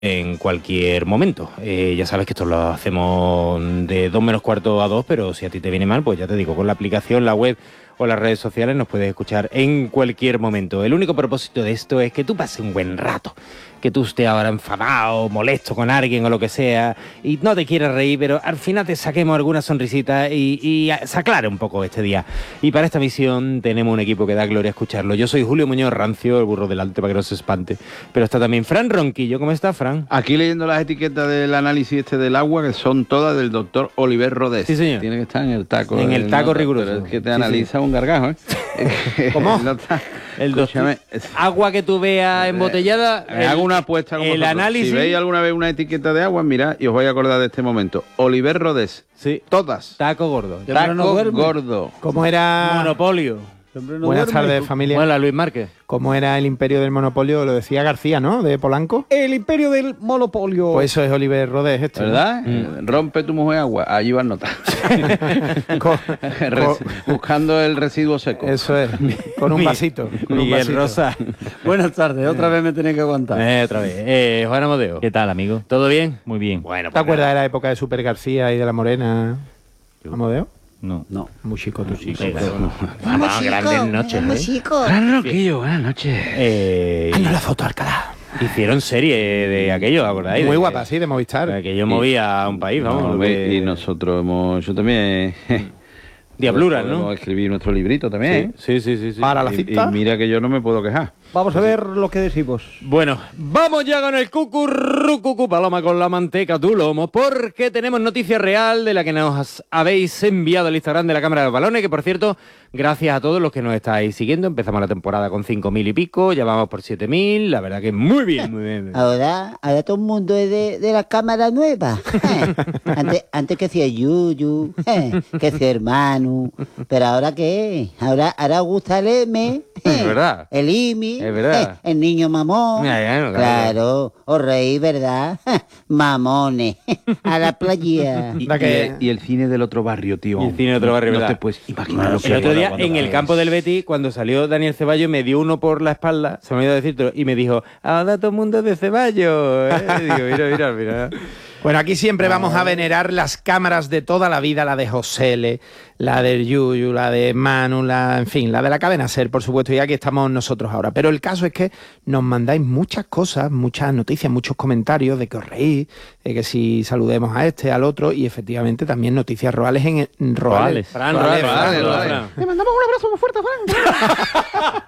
en cualquier momento. Ya sabes que esto lo hacemos de 2 menos cuarto a 2, pero si a ti te viene mal, pues ya te digo, con la aplicación, la web o las redes sociales nos puedes escuchar en cualquier momento. El único propósito de esto es que tú pases un buen rato, que tú estés ahora enfadado, molesto con alguien o lo que sea, y no te quieras reír, pero al final te saquemos alguna sonrisita y se aclare un poco este día. Y para esta misión tenemos un equipo que da gloria escucharlo. Yo soy Julio Muñoz Rancio, el burro delante para que no se espante, pero está también Fran Ronquillo. ¿Cómo está, Fran? Aquí leyendo las etiquetas del análisis del agua, que son todas del doctor Oliver Rodés. Sí, señor. Tiene que estar en el taco. En el taco riguroso. Pero es que te analiza un gargajo, ¿eh? ¿Cómo? El Escúchame. agua que tú veas embotellada. Hago una apuesta con el vosotros. análisis. Si veis alguna vez una etiqueta de agua, mirad y os vais a acordar de este momento. Oliver Rodés. Sí. Todas. Taco gordo. Taco gordo. ¿Cómo era? Monopolio. Buenas tardes, familia. Hola, Luis Márquez. ¿Cómo era el imperio del monopolio? Lo decía García, ¿no? De Polanco. El imperio del monopolio. Pues eso es Oliver Rodés, este. ¿Verdad? Rompe tu mujer agua. Allí vas nota. Buscando el residuo seco. Eso es. Con un vasito. Con un Miguel vasito. Rosa. Buenas tardes, otra vez me tenéis que aguantar. Otra vez. Juan Amodeo. ¿Qué tal, amigo? ¿Todo bien? Muy bien. Bueno, ¿Te pues acuerdas nada. de la época de Super García y de La Morena? ¿Amodeo? No. No. Muy chico tú. Vamos, grandes noches. Fran Ronquillo, buenas noches. Haznos la foto, Alcalá. Hicieron serie de aquello, ¿acordáis? Muy De- guapa, sí, de Movistar. Aquello movía a un país, vamos. No, lo que- y nosotros hemos hecho también. Diabluras, ¿no? Podemos escribir nuestro librito también. Sí. Para la Y cita. mira que yo no me puedo quejar. Vamos a ver lo que decimos. Bueno, vamos ya con el cucurrucucu paloma con la manteca tu lomo, porque tenemos noticia real de la que nos habéis enviado al Instagram de la Cámara de los Balones, que por cierto, gracias a todos los que nos estáis siguiendo. Empezamos la temporada con 5.000 y pico, ya vamos por 7.000, la verdad que muy bien, muy bien. Ahora todo el mundo es de la cámara nueva. Antes que hacía Yuyu, que hacía hermano. Pero ahora qué, ahora gusta el M, Es verdad. el IMI, Es verdad. el niño mamón. Claro. Claro, os reí, ¿verdad? Mamones, a la playa. Y el cine del otro barrio, tío. Y el cine de otro barrio, No ¿verdad? te puedes imaginar lo que El otro hay. día en el campo del Betis, cuando salió Daniel Ceballos, me dio uno por la espalda, se me olvidó decirte, y me dijo, ahora todo el mundo es de Ceballos. Digo, mira. Bueno, aquí siempre vamos a venerar las cámaras de toda la vida, la de Josele, la del Yuyu, la de Manu, en fin, la de la cadena SER, por supuesto, y aquí estamos nosotros ahora. Pero el caso es que nos mandáis muchas cosas, muchas noticias, muchos comentarios de que os reís, de que si saludemos a este, al otro, y efectivamente también noticias roales en Roales. Fran, Roales. Le mandamos un abrazo muy fuerte, Fran.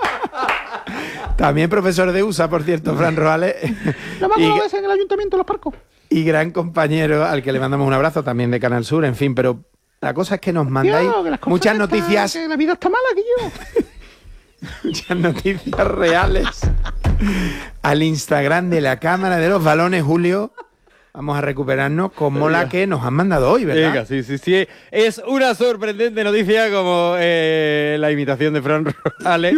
También profesor de USA, por cierto, Fran Roales. Lo vamos Y- a ver en el ayuntamiento de Los Parcos. Y gran compañero al que le mandamos un abrazo también de Canal Sur, en fin, pero la cosa es que nos mandáis Tío, que las cosas muchas están- noticias, Que la vida está mala, que yo. muchas noticias reales al Instagram de la Cámara de los Balones, Julio. Vamos a recuperarnos como la que nos han mandado hoy, ¿verdad? Venga, sí. Es una sorprendente noticia como la imitación de Fran Roales.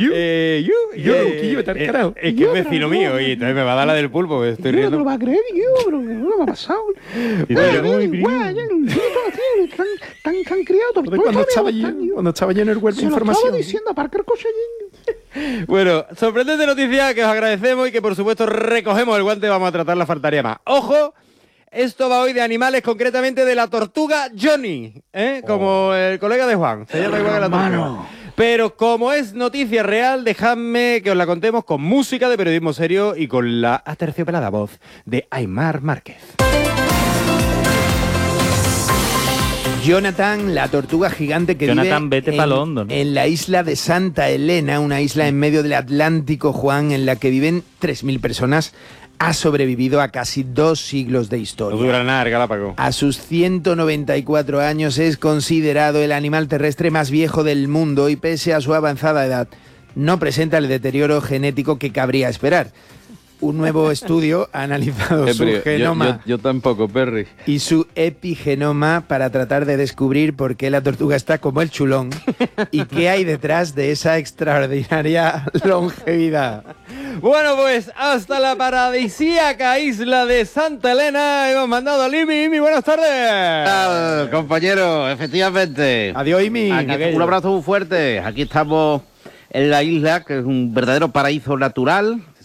que yo, tal carajo. Es que es vecino mío y entonces me va a dar la del pulpo, que estoy Yo no te lo riendo. vas a creer, yo, pero ¿qué me ha pasado? Y Bueno, yo, bien, "Uy, primo". guay, ya, el tío así, tan criado. Cuando estaba yo en el web de Se lo estaba información. diciendo a Parker Cochellín. Bueno, sorprendente noticia que os agradecemos y que por supuesto recogemos el guante, vamos a tratarla, faltaría más. ¡Ojo! Esto va hoy de animales, concretamente de la tortuga Johnny, como el colega de Juan. Se llama igual que la tortuga. Pero como es noticia real, dejadme que os la contemos con música de periodismo serio y con la aterciopelada voz de Aimar Márquez. Jonathan, la tortuga gigante que Jonathan, vive vete pa' London. en la isla de Santa Elena, una isla en medio del Atlántico, Juan, en la que viven 3.000 personas, ha sobrevivido a casi 2 siglos de No historia. dura nada el Galápago. A sus 194 años es considerado el animal terrestre más viejo del mundo y pese a su avanzada edad no presenta el deterioro genético que cabría esperar. Un nuevo estudio ha analizado su genoma Yo tampoco, Perry. y su epigenoma para tratar de descubrir por qué la tortuga está como el chulón y qué hay detrás de esa extraordinaria longevidad. Bueno, pues hasta la paradisíaca isla de Santa Elena hemos mandado a Limi. Imi, buenas tardes. Compañero, efectivamente. Adiós, Imi. Un abrazo muy fuerte. Aquí estamos en la isla, que es un verdadero paraíso natural.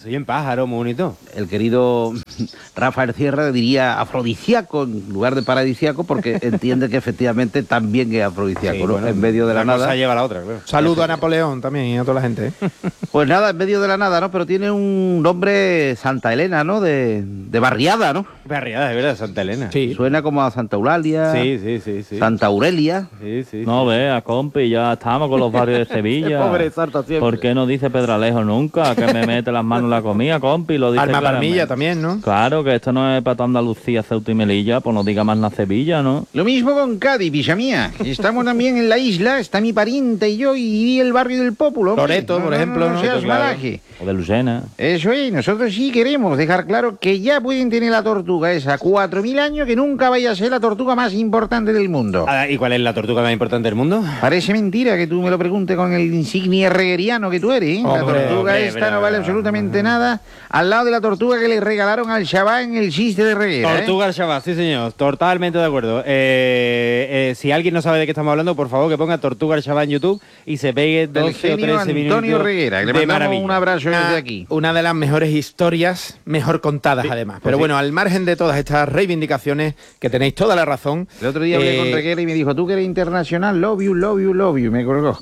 Soy en pájaro, muy bonito. El querido Rafael Sierra diría afrodisíaco en lugar de paradisíaco porque entiende que efectivamente también es afrodisíaco, Sí, ¿no? bueno, En medio de la una cosa nada. lleva a la otra, claro. Saludo a Napoleón también y a toda la gente. Pues nada, en medio de la nada, ¿no? Pero tiene un nombre Santa Elena, ¿no? De barriada, ¿no? Barriada, de verdad, Santa Elena. Sí. Suena como a Santa Eulalia, Sí. Santa Aurelia. Sí. No vea, compi, ya estamos con los barrios de Sevilla. Pobre Sarta siempre. ¿Por qué no dice Pedralejo nunca? Que me mete las manos en la comida, compi, lo dice Alma claramente. Palmilla también, ¿no? Claro, que esto no es para toda Andalucía, Ceuta y Melilla, pues no diga más la Sevilla, ¿no? Lo mismo con Cádiz, picha mía. Estamos también en la isla, está mi pariente y yo, y el barrio del Pópulo. hombre. Loreto, por ejemplo, No ¿no? seas Claro. malaje. O de Lucena. Eso es, nosotros sí queremos dejar claro que ya pueden tener la tortuga esa 4.000 años que nunca vaya a ser la tortuga más importante del mundo. Ah, ¿y cuál es la tortuga más importante del mundo? Parece mentira que tú me lo preguntes con el insignia herreriano que tú eres, ¿eh? La Hombre, tortuga hombre, esta pero- no vale absolutamente nada al lado de la tortuga que le regalaron al Shabbat en el chiste de reguera, ¿eh? Tortuga al Shabbat, sí señor, totalmente de acuerdo. Si alguien no sabe de qué estamos hablando, por favor que ponga Tortuga al Shabbat en YouTube y se pegue Del 12 o genio 13 minutos Antonio Reguera, que le de mandamos maravilla. un abrazo desde aquí. Una de las mejores historias, mejor contadas además. Pero sí. bueno, al margen de todas estas reivindicaciones, que tenéis toda la razón. El otro día hablé con Reguera y me dijo, tú que eres internacional, love you, y me colgó.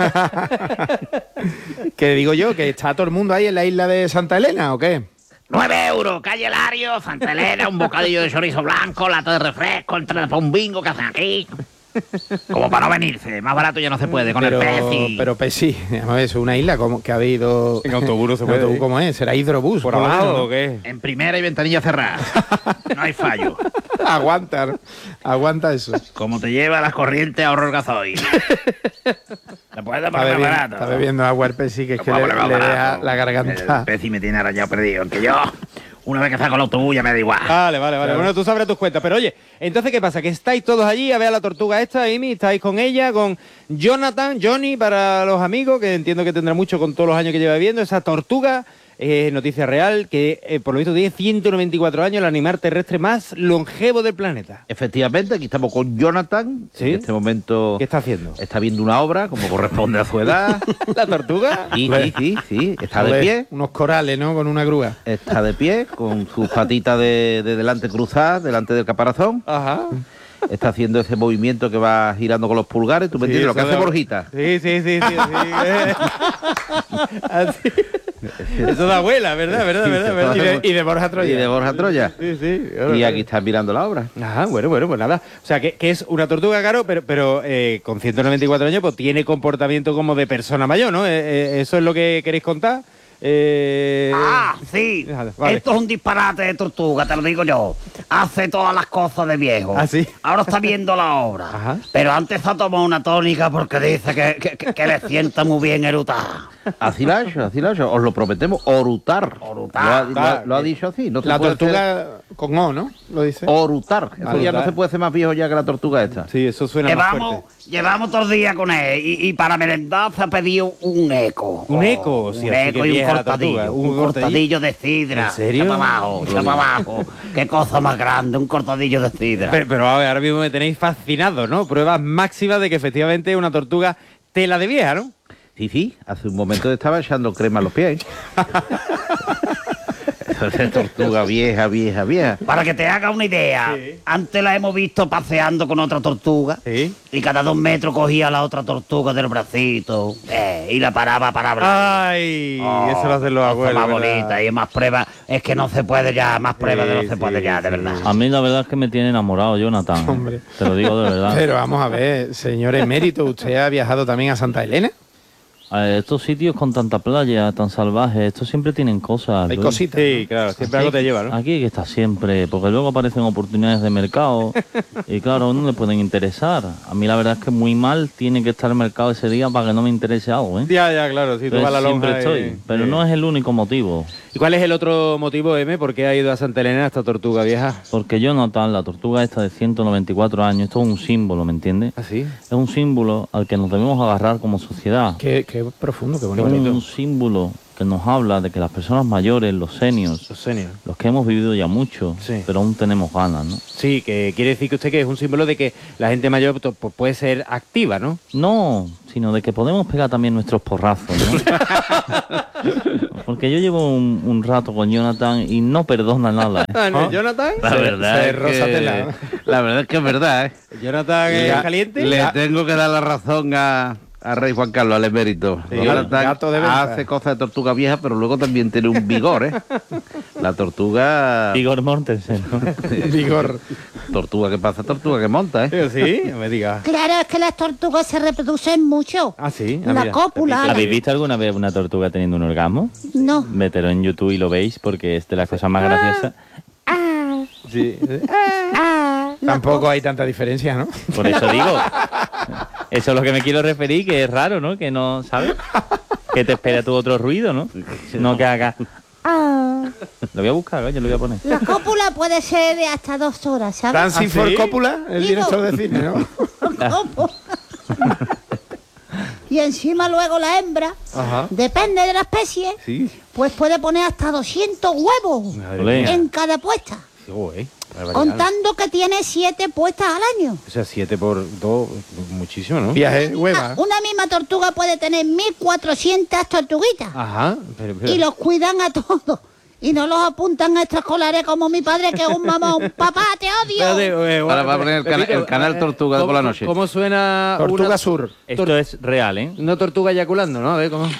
Que digo yo, que está todo el mundo ahí en la isla de Santa Elena, ¿o qué? 9 euros, calle Lario, Santa Elena, un bocadillo de chorizo blanco, lata de refresco, entrada para un bingo que hacen aquí. Como para no venirse, más barato ya no se puede con el Pepsi. Pero Pepsi, a ver, es una isla como que ha habido... En autobús no se ¿En puede autobús ir. cómo es? ¿Será hidrobús? ¿Por lo menos, abajo ¿no? o qué? En primera y ventanilla cerrada. No hay fallo. Aguanta eso. Como te lleva las corrientes ahorro el gasoil. ¿Le puedes poner más barato? Está bebiendo agua el Pepsi, que es que Lo le, puedo poner le más deja barato. la El garganta. Pepsi me tiene arañado perdido. Aunque yo, una vez que saco el autobús, ya me da igual. Vale. Bueno, tú sabrás tus cuentas. Pero oye, entonces, ¿qué pasa? Que estáis todos allí a ver a la tortuga esta, Amy, estáis con ella, con Jonathan, Johnny, para los amigos, que entiendo que tendrá mucho con todos los años que lleva viviendo. Esa tortuga, noticia real, que por lo visto tiene 194 años, el animal terrestre más longevo del planeta. Efectivamente, aquí estamos con Jonathan. ¿Sí? En este momento ¿Qué está haciendo? está viendo una obra, como corresponde a su edad. ¿La tortuga? Sí. Está de Joder, pie. unos corales, ¿no? Con una grúa. Está de pie, con sus patitas de delante cruzadas, delante del caparazón. Ajá. Está haciendo ese movimiento que va girando con los pulgares. ¿Tú me entiendes? Lo que eso hace da- Borjita. Sí. Así. Eso da abuela, ¿verdad? Y de Borja Troya. Y de Borja Troya. Sí. Y aquí está mirando la obra. Ajá, bueno, pues nada. O sea, que es una tortuga, claro, pero con 194 años, pues tiene comportamiento como de persona mayor, ¿no? ¿Eso es lo que queréis contar? Sí. Vale. Esto es un disparate de tortuga, te lo digo yo. Hace todas las cosas de viejo. ¿Ah, sí? Ahora está viendo la obra. Ajá. Pero antes ha tomado una tónica porque dice que le sienta muy bien erutar. Así lo ha hecho. Os lo prometemos. Orutar. Orutar. Lo ha dicho así. No se La puede hacer- tortuga con O, ¿no? Lo dice. Orutar. Eso ya Orutar. no se puede hacer más viejo ya que la tortuga esta. Sí, eso suena más fuerte. Llevamos todo el día con él y para merendar se ha pedido un eco. ¿Un eco? Sí, Un así eco que y un vieja la cortadillo. tortuga. Un cortadillo de sidra. ¿En serio? Echa para abajo. Qué cosa más grande, un cortadillo de sidra. Pero a ver, ahora mismo me tenéis fascinado, ¿no? Pruebas máximas de que efectivamente es una tortuga tela de vieja, ¿no? Sí. Hace un momento estaba echando crema a los pies. Eso es tortuga vieja. Para que te haga una idea, antes la hemos visto paseando con otra tortuga Sí. y cada 2 metros cogía a la otra tortuga del bracito y la paraba para hablar. ¡Ay! Oh, eso lo hacen los cosa abuelos. más ¿verdad? bonita y más pruebas. Es que no se puede ya, más pruebas de no se Sí, puede ya, de sí. verdad. A mí la verdad es que me tiene enamorado, Jonathan. Hombre. Te lo digo de verdad. Pero vamos a ver, señor emérito, ¿usted ha viajado también a Santa Elena? Estos sitios con tanta playa, tan salvajes, estos siempre tienen cosas. Hay Luis. cositas. Sí, claro, siempre algo te lleva, ¿no? Aquí hay que estar siempre, porque luego aparecen oportunidades de mercado y claro, no le pueden interesar. A mí la verdad es que muy mal tiene que estar el mercado ese día para que no me interese algo, ¿eh? Ya, claro, si tú Entonces, vas a la siempre lonja estoy, pero no es el único motivo. ¿Y cuál es el otro motivo, M? ¿Por qué ha ido a Santa Elena esta tortuga vieja? Porque Jonathan, la tortuga esta de 194 años, esto es un símbolo, ¿me entiendes? ¿Ah, sí? Es un símbolo al que nos debemos agarrar como sociedad. Qué profundo, qué Es bonito. un símbolo que nos habla de que las personas mayores, los seniors, los que hemos vivido ya mucho, Sí. pero aún tenemos ganas, ¿no? Sí, que quiere decir que usted que es un símbolo de que la gente mayor pues, puede ser activa, ¿no? No, sino de que podemos pegar también nuestros porrazos, ¿no? Porque yo llevo un rato con Jonathan y no perdona nada, ¿eh? ¿No, Jonathan? La verdad es que es verdad, ¿eh? ¿Jonathan es caliente? Le tengo que dar la razón a Rey Juan Carlos, al emérito. Sí, Jonathan gato de venta. hace cosas de tortuga vieja, pero luego también tiene un vigor, ¿eh? La tortuga... Vigor Mortensen, ¿no? Vigor. Tortuga que pasa, tortuga que monta, ¿eh? Sí, no me diga. Claro, es que las tortugas se reproducen mucho. Ah, sí. La mira. cópula. ¿Habéis visto alguna vez una tortuga teniendo un orgasmo? No. Mételo en YouTube y lo veis porque es de las cosas más graciosas. Sí. Tampoco hay tanta diferencia, ¿no? Por eso digo. Eso es lo que me quiero referir, que es raro, ¿no? Que no, ¿sabes? Que te espera tu otro ruido, ¿no? No que haga... Lo voy a buscar, yo lo voy a poner. La cópula puede ser de hasta 2 horas, ¿sabes? Dancing for Coppola, el Digo. director de cine, ¿no? ¿Cómo? Y encima luego la hembra, Ajá. depende de la especie, Sí. pues puede poner hasta 200 huevos Olé. en cada puesta. Sí, güey. Barbaridad. Contando que tiene 7 puestas al año. O sea, 7 por 2, muchísimo, ¿no? Viaje, hueva. Una misma tortuga puede tener 1400 tortuguitas. Ajá. Pero- Y los cuidan a todos. Y no los apuntan a extraescolares como mi padre, que es un mamón. Papá, te Espérate, odio. Ahora va a poner el canal Tortuga por la noche. ¿Cómo suena Tortuga una, Sur. Esto es real, ¿eh? una tortuga eyaculando, no? A ver, ¿cómo?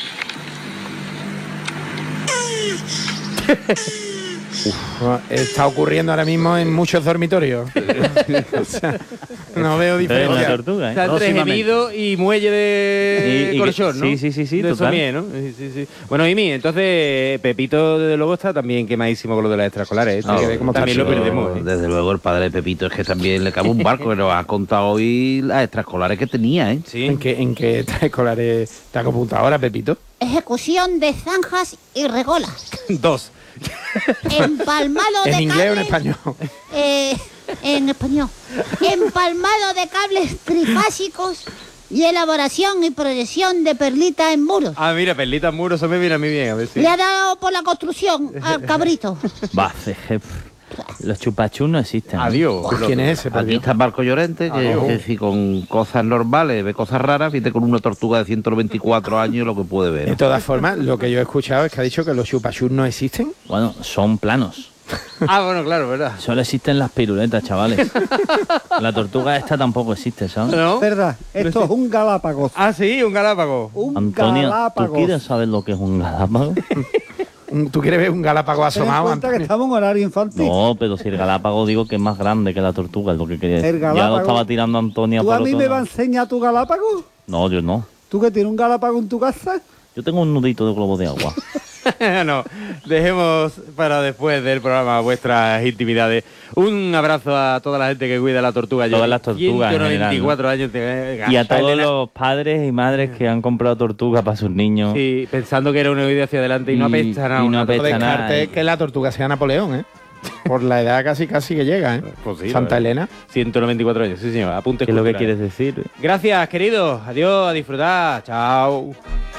Está ocurriendo ahora mismo en muchos dormitorios. O sea, no veo Esto es una diferencia. tortuga, ¿eh? Está entre gemido y muelle de Y- y- colchón, ¿no? sí, De total. somier, ¿no? Sí. Bueno, Imi, entonces Pepito, desde luego, está también quemadísimo con lo de las extraescolares. No, que cómo también lo pero perdemos, ¿eh? Desde luego el padre de Pepito es que también le cabe un barco, que nos ha contado hoy las extraescolares que tenía, ¿eh? Sí. ¿En qué extraescolares está apuntado ahora, Pepito? Ejecución de zanjas y regolas. 2. Empalmado de ¿En inglés o en cables, español? En español. Empalmado de cables trifásicos y elaboración y proyección de perlitas en muros. Ah, mira, perlita muro, eso me viene a mí bien, a ver si... Le ha dado por la construcción al cabrito. Va, los chupachus no existen. ¿no? Adiós. ¿Quién es ese? por Aquí Dios? está Barco Llorente, que si con cosas normales ve cosas raras, viste con una tortuga de 124 años lo que puede ver. De todas formas, lo que yo he escuchado es que ha dicho que los chupachus no existen. Bueno, son planos. Ah, bueno, claro, ¿verdad? Solo existen las piruletas, chavales. La tortuga esta tampoco existe, ¿sabes? ¿No? Verdad, esto es un Galápagos. Ah, sí, un galápago. Un Antonio, ¿tú Galápagos. quieres saber lo que es un galápago? ¿Tú quieres ver un galápago Ten en asomado? cuenta que Antonio? estamos en horario infantil. No, pero si el galápago digo que es más grande que la tortuga, es lo que quería decir. El Ya lo galápago. estaba tirando Antonio ¿Tú por a mí otro me vas a lado. enseñar tu Galápagos? No, yo no. ¿Tú que tienes un Galápago en tu casa? Yo tengo un nudito de globo de agua. No, dejemos para después del programa vuestras intimidades. Un abrazo a toda la gente que cuida la tortuga. Todas las tortugas en general, 24 años. Y a todos los padres y madres que han comprado tortuga para sus niños. Sí, pensando que era una idea hacia adelante y no apesta nada. y no una apesta tortuga. No nada. descarte que la tortuga sea Napoleón, ¿eh? Por la edad casi que llega, ¿eh? Pues sí, Santa la verdad. Elena. 194 años, sí señor. Apunte ¿Qué es lo que culturales. quieres decir? Gracias, queridos. Adiós, a disfrutar. Chao.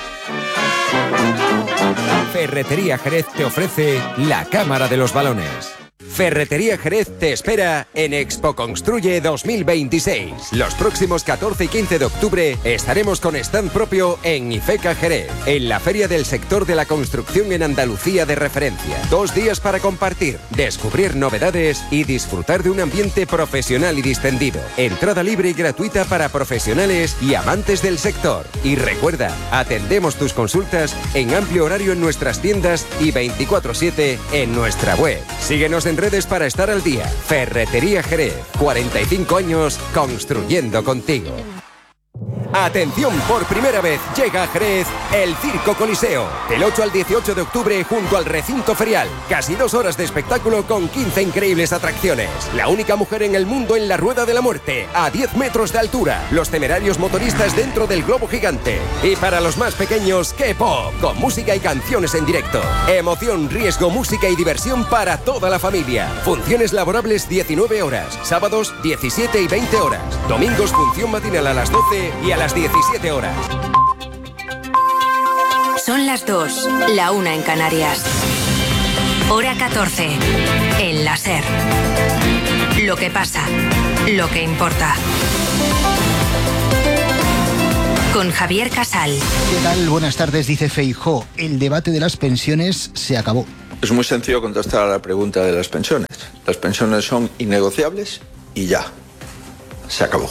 Ferretería Jerez te ofrece la Cámara de los Balones. Ferretería Jerez te espera en Expo Construye 2026. Los próximos 14 y 15 de octubre estaremos con stand propio en IFECA Jerez, en la feria del sector de la construcción en Andalucía de referencia. 2 días para compartir, descubrir novedades y disfrutar de un ambiente profesional y distendido. Entrada libre y gratuita para profesionales y amantes del sector. Y recuerda, atendemos tus consultas en amplio horario en nuestras tiendas y 24/7 en nuestra web. Síguenos en redes para estar al día. Ferretería Jerez, 45 años construyendo contigo. Atención, por primera vez llega a Jerez el Circo Coliseo. Del 8 al 18 de octubre junto al recinto ferial. Casi 2 horas de espectáculo con 15 increíbles atracciones. La única mujer en el mundo en la Rueda de la Muerte, a 10 metros de altura. Los temerarios motoristas dentro del globo gigante. Y para los más pequeños, K-pop, con música y canciones en directo. Emoción, riesgo, música y diversión para toda la familia. Funciones laborables 19 horas. Sábados 17 y 20 horas. Domingos función matinal a las 12 y a las 17 horas. Son las 2, la 1 en Canarias. Hora 14, en la SER. Lo que pasa, lo que importa. Con Javier Casal. ¿Qué tal? Buenas tardes, dice Feijóo. El debate de las pensiones se acabó. Es muy sencillo contestar a la pregunta de las pensiones. Las pensiones son innegociables y ya. Se acabó.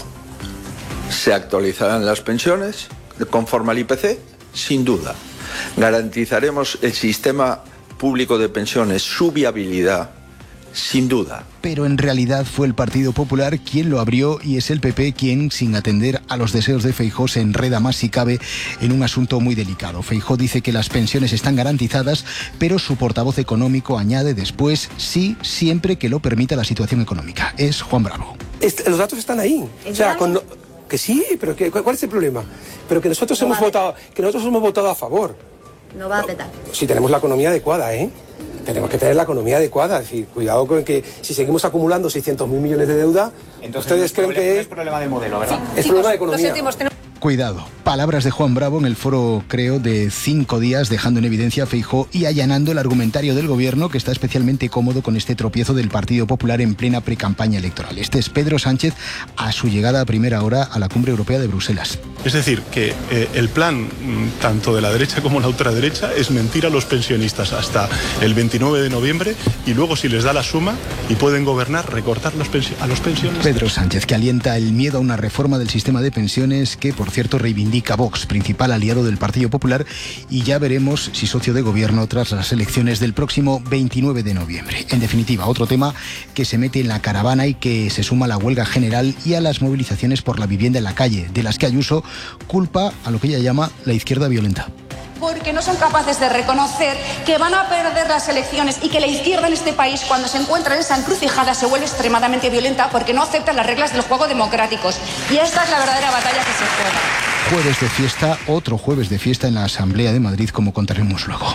¿Se actualizarán las pensiones conforme al IPC? Sin duda. ¿Garantizaremos el sistema público de pensiones, su viabilidad? Sin duda. Pero en realidad fue el Partido Popular quien lo abrió y es el PP quien, sin atender a los deseos de Feijóo, se enreda más si cabe en un asunto muy delicado. Feijóo dice que las pensiones están garantizadas, pero su portavoz económico añade después sí, siempre que lo permita la situación económica. Es Juan Bravo. Los datos están ahí. O sea, que sí, pero ¿cuál es el problema? Pero que nosotros hemos votado a favor. No va a petar. Si tenemos la economía adecuada, ¿eh? Tenemos que tener la economía adecuada. Es decir, cuidado con que si seguimos acumulando 600.000 millones de deuda, entonces ustedes creen que es problema de modelo, ¿verdad? Es problema de economía. Cuidado. Palabras de Juan Bravo en el foro, creo, de 5 días, dejando en evidencia a Feijóo y allanando el argumentario del gobierno, que está especialmente cómodo con este tropiezo del Partido Popular en plena precampaña electoral. Este es Pedro Sánchez a su llegada a primera hora a la Cumbre Europea de Bruselas. Es decir, que el plan, tanto de la derecha como la ultraderecha, es mentir a los pensionistas hasta el 29 de noviembre y luego, si les da la suma y pueden gobernar, recortar a los pensionistas. Pedro Sánchez, que alienta el miedo a una reforma del sistema de pensiones que, por cierto, reivindica Vox, principal aliado del Partido Popular, y ya veremos si socio de gobierno tras las elecciones del próximo 29 de noviembre. En definitiva, otro tema que se mete en la caravana y que se suma a la huelga general y a las movilizaciones por la vivienda en la calle, de las que Ayuso culpa a lo que ella llama la izquierda violenta. Porque no son capaces de reconocer que van a perder las elecciones y que la izquierda en este país, cuando se encuentra en esa encrucijada, se vuelve extremadamente violenta porque no acepta las reglas del juego democráticos. Y esta es la verdadera batalla que se juega. Jueves de fiesta, otro jueves de fiesta en la Asamblea de Madrid, como contaremos luego.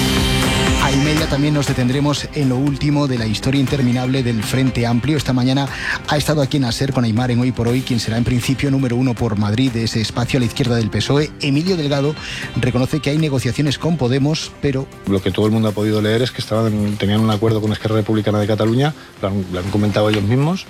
A 1:30 también nos detendremos en lo último de la historia interminable del Frente Amplio. Esta mañana ha estado aquí en ASER con Aimar en Hoy por Hoy, quien será en principio número 1 por Madrid de ese espacio a la izquierda del PSOE. Emilio Delgado reconoce que hay negociaciones con Podemos, pero... Lo que todo el mundo ha podido leer es que tenían un acuerdo con Esquerra Republicana de Cataluña, lo han comentado ellos mismos,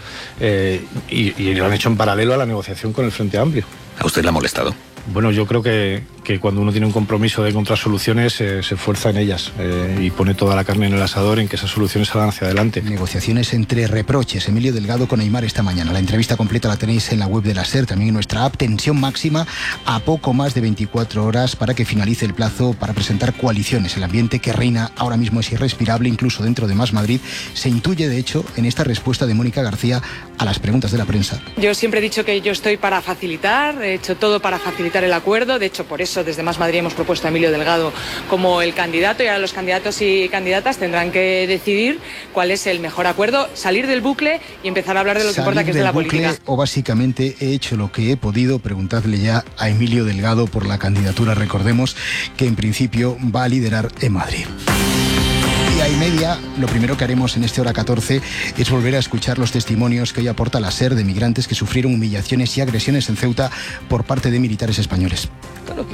y lo han hecho en paralelo a la negociación con el Frente Amplio. ¿A usted le ha molestado? Bueno, yo creo que cuando uno tiene un compromiso de encontrar soluciones, se esfuerza en ellas y pone toda la carne en el asador en que esas soluciones salgan hacia adelante. Negociaciones entre reproches. Emilio Delgado con Aimar esta mañana. La entrevista completa la tenéis en la web de la SER, también en nuestra app. Tensión máxima a poco más de 24 horas para que finalice el plazo para presentar coaliciones. El ambiente que reina ahora mismo es irrespirable, incluso dentro de Más Madrid. Se intuye, de hecho, en esta respuesta de Mónica García a las preguntas de la prensa. Yo siempre he dicho que yo estoy para facilitar, he hecho todo para facilitar el acuerdo. De hecho, por eso desde Más Madrid hemos propuesto a Emilio Delgado como el candidato, y ahora los candidatos y candidatas tendrán que decidir cuál es el mejor acuerdo, salir del bucle y empezar a hablar de lo que importa, que es de la política. O básicamente he hecho lo que he podido. Preguntadle ya a Emilio Delgado por la candidatura. Recordemos que en principio va a liderar en Madrid. Y a 1:30, lo primero que haremos en este hora 14 es volver a escuchar los testimonios que hoy aporta la SER de migrantes que sufrieron humillaciones y agresiones en Ceuta por parte de militares españoles. A uno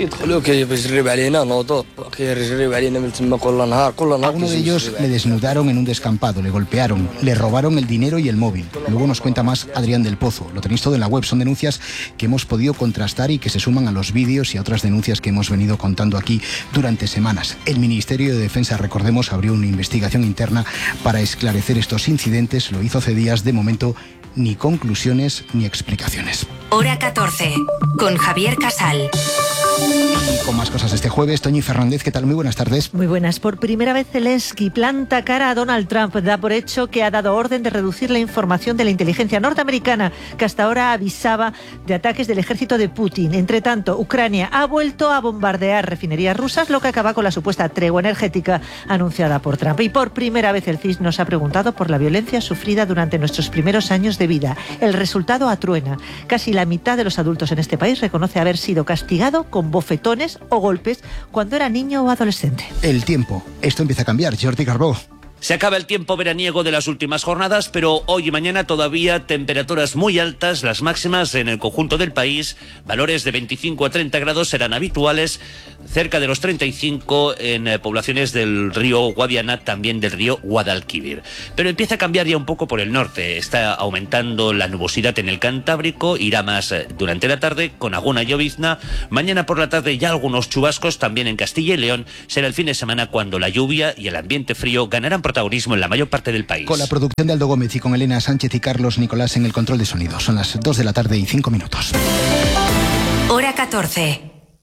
de ellos le desnudaron en un descampado, le golpearon, le robaron el dinero y el móvil. Luego nos cuenta más Adrián del Pozo. Lo tenéis todo en la web. Son denuncias que hemos podido contrastar y que se suman a los vídeos y a otras denuncias que hemos venido contando aquí durante semanas. El Ministerio de Defensa, recordemos, abrió una investigación interna para esclarecer estos incidentes. Lo hizo hace días. De momento, ni conclusiones ni explicaciones. Hora 14, con Javier Casal. Y con más cosas este jueves, Toñi Fernández, ¿qué tal? Muy buenas tardes. Muy buenas. Por primera vez Zelensky planta cara a Donald Trump. Da por hecho que ha dado orden de reducir la información de la inteligencia norteamericana, que hasta ahora avisaba de ataques del ejército de Putin. Entre tanto, Ucrania ha vuelto a bombardear refinerías rusas, lo que acaba con la supuesta tregua energética anunciada por Trump. Y por primera vez el CIS nos ha preguntado por la violencia sufrida durante nuestros primeros años de vida. El resultado atruena. Casi la mitad de los adultos en este país reconoce haber sido castigado con bofetones o golpes cuando era niño o adolescente. El tiempo. Esto empieza a cambiar. Jordi Carbó. Se acaba el tiempo veraniego de las últimas jornadas, pero hoy y mañana todavía temperaturas muy altas, las máximas en el conjunto del país, valores de 25 a 30 grados serán habituales, cerca de los 35 en poblaciones del río Guadiana, también del río Guadalquivir. Pero empieza a cambiar ya un poco por el norte, está aumentando la nubosidad en el Cantábrico, irá más durante la tarde con alguna llovizna, mañana por la tarde ya algunos chubascos también en Castilla y León, será el fin de semana cuando la lluvia y el ambiente frío ganarán protagonismo en la mayor parte del país. Con la producción de Aldo Gómez y con Elena Sánchez y Carlos Nicolás en el control de sonido. Son las 2 de la tarde y 5 minutos. Hora 14.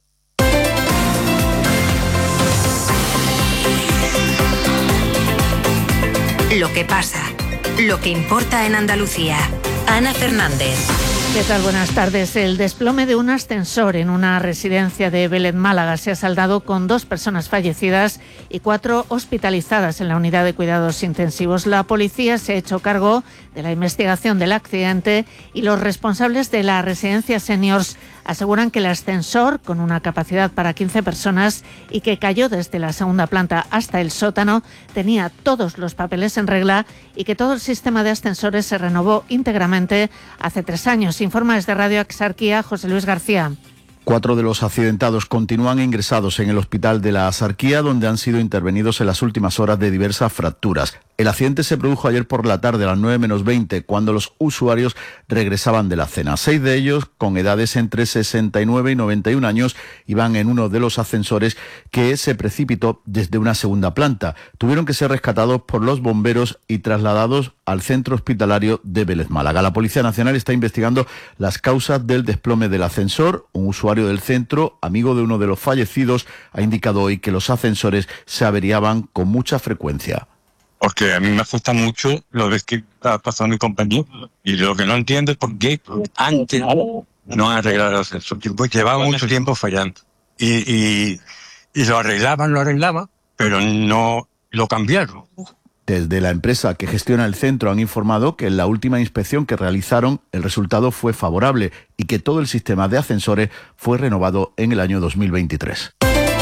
Lo que pasa, lo que importa en Andalucía. Ana Fernández. ¿Qué tal? Buenas tardes. El desplome de un ascensor en una residencia de Vélez, Málaga, se ha saldado con 2 personas fallecidas y 4 hospitalizadas en la unidad de cuidados intensivos. La policía se ha hecho cargo de la investigación del accidente y los responsables de la residencia Seniors aseguran que el ascensor, con una capacidad para 15 personas y que cayó desde la segunda planta hasta el sótano, tenía todos los papeles en regla y que todo el sistema de ascensores se renovó íntegramente hace 3 años. Informa desde Radio Axarquía José Luis García. 4 de los accidentados continúan ingresados en el hospital de la Axarquía, donde han sido intervenidos en las últimas horas de diversas fracturas. El accidente se produjo ayer por la tarde a las 9 menos 20, cuando los usuarios regresaban de la cena. 6 de ellos, con edades entre 69 y 91 años, iban en uno de los ascensores que se precipitó desde una segunda planta. Tuvieron que ser rescatados por los bomberos y trasladados al centro hospitalario de Vélez, Málaga. La Policía Nacional está investigando las causas del desplome del ascensor. Un usuario del centro, amigo de uno de los fallecidos, ha indicado hoy que los ascensores se averiaban con mucha frecuencia. Porque a mí me asusta mucho lo que está pasando en mi compañía. Y lo que no entiendo es por qué antes no han arreglado el ascensor. Pues llevaba mucho tiempo fallando. Y lo arreglaban, pero no lo cambiaron. Desde la empresa que gestiona el centro han informado que en la última inspección que realizaron el resultado fue favorable y que todo el sistema de ascensores fue renovado en el año 2023.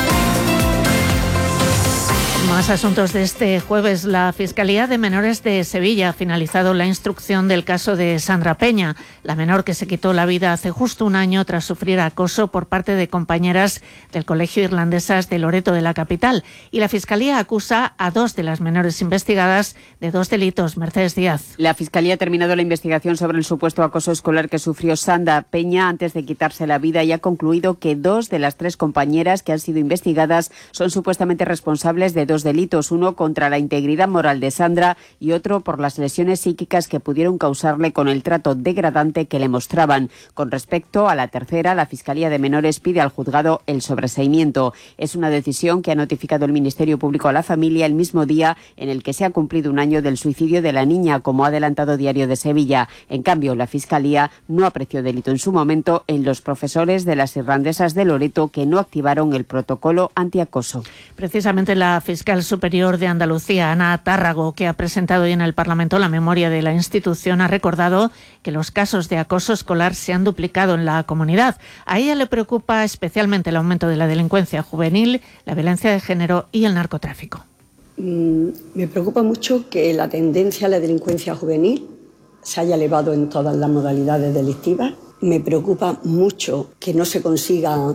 Más asuntos de este jueves. La Fiscalía de Menores de Sevilla ha finalizado la instrucción del caso de Sandra Peña, la menor que se quitó la vida hace justo un año tras sufrir acoso por parte de compañeras del Colegio Irlandesas de Loreto de la capital. Y la Fiscalía acusa a 2 de las menores investigadas de 2 delitos. Mercedes Díaz. La Fiscalía ha terminado la investigación sobre el supuesto acoso escolar que sufrió Sandra Peña antes de quitarse la vida y ha concluido que 2 de las 3 compañeras que han sido investigadas son supuestamente responsables de 2 delitos, uno contra la integridad moral de Sandra y otro por las lesiones psíquicas que pudieron causarle con el trato degradante que le mostraban. Con respecto a la tercera, la Fiscalía de Menores pide al juzgado el sobreseimiento. Es una decisión que ha notificado el Ministerio Público a la familia el mismo día en el que se ha cumplido un año del suicidio de la niña, como ha adelantado Diario de Sevilla. En cambio, la Fiscalía no apreció delito en su momento en los profesores de las irlandesas de Loreto que no activaron el protocolo antiacoso. Precisamente la fiscal superior de Andalucía, Ana Tárrago, que ha presentado hoy en el Parlamento la memoria de la institución, ha recordado que los casos de acoso escolar se han duplicado en la comunidad. A ella le preocupa especialmente el aumento de la delincuencia juvenil, la violencia de género y el narcotráfico. Me preocupa mucho que la tendencia a la delincuencia juvenil se haya elevado en todas las modalidades delictivas. Me preocupa mucho que no se consiga